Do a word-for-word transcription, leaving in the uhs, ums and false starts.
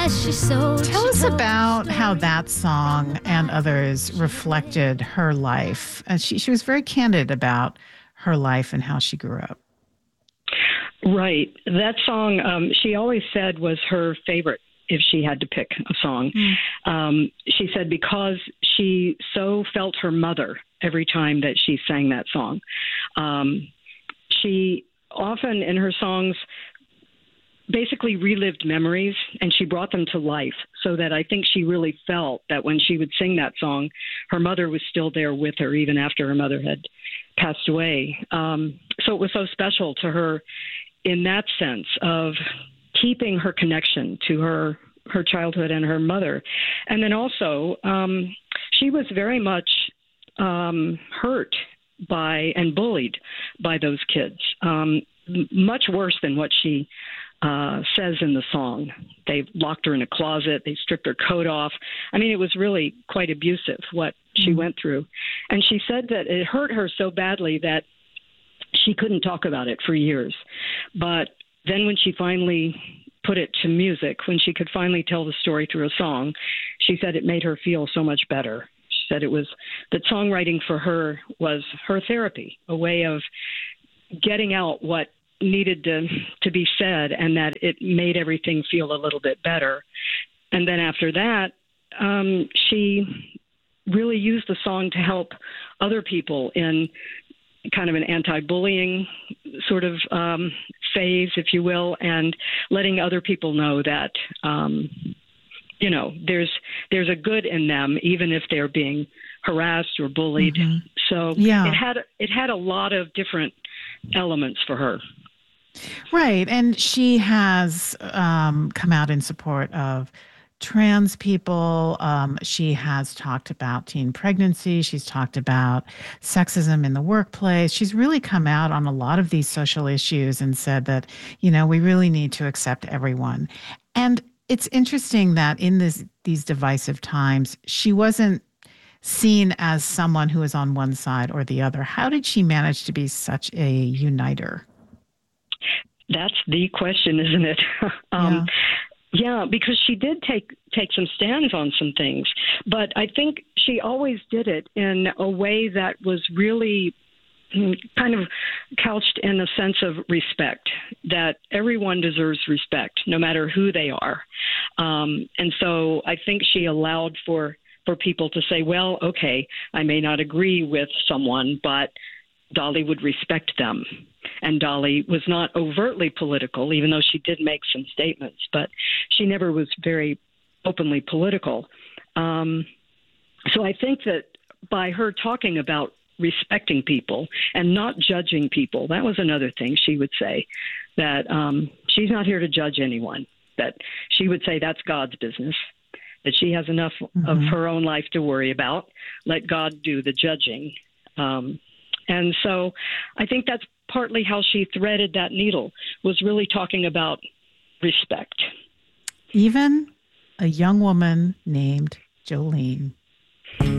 she sold. Tell us about how that song and others reflected her life. Uh, she, she was very candid about her life and how she grew up. Right. That song, um, she always said was her favorite if she had to pick a song. Mm. Um, she said because she so felt her mother every time that she sang that song. Um, she often in her songs basically relived memories, and she brought them to life, so that I think she really felt that when she would sing that song, her mother was still there with her even after her mother had passed away. Um, so it was so special to her in that sense of keeping her connection to her her childhood and her mother. And then also, um, she was very much um, hurt by and bullied by those kids, um, m- much worse than what she uh, says in the song. They locked her in a closet. They stripped her coat off. I mean, it was really quite abusive what she mm-hmm. went through. And she said that it hurt her so badly that she couldn't talk about it for years. But then when she finally put it to music, when she could finally tell the story through a song, she said it made her feel so much better. She said it was that songwriting for her was her therapy, a way of getting out what needed to, to be said, and that it made everything feel a little bit better. And then after that, um, she really used the song to help other people in kind of an anti-bullying sort of um, phase, if you will, and letting other people know that, um, you know, there's there's a good in them, even if they're being harassed or bullied. Mm-hmm. So yeah. it had it had a lot of different elements for her. Right, and she has um, come out in support of trans people. Um, she has talked about teen pregnancy. She's talked about sexism in the workplace. She's really come out on a lot of these social issues and said that, you know, we really need to accept everyone. And it's interesting that in this, these divisive times, she wasn't seen as someone who is on one side or the other. How did she manage to be such a uniter? That's the question, isn't it? um, yeah. Yeah, because she did take take some stands on some things, but I think she always did it in a way that was really kind of couched in a sense of respect, that everyone deserves respect, no matter who they are. Um, and so I think she allowed for, for people to say, well, okay, I may not agree with someone, but Dolly would respect them. And Dolly was not overtly political, even though she did make some statements, but she never was very openly political. Um, so I think that by her talking about respecting people and not judging people, that was another thing she would say, that um, she's not here to judge anyone, that she would say that's God's business, that she has enough mm-hmm. of her own life to worry about. Let God do the judging. Um, and so I think that's partly how she threaded that needle, was really talking about respect. Even a young woman named Jolene.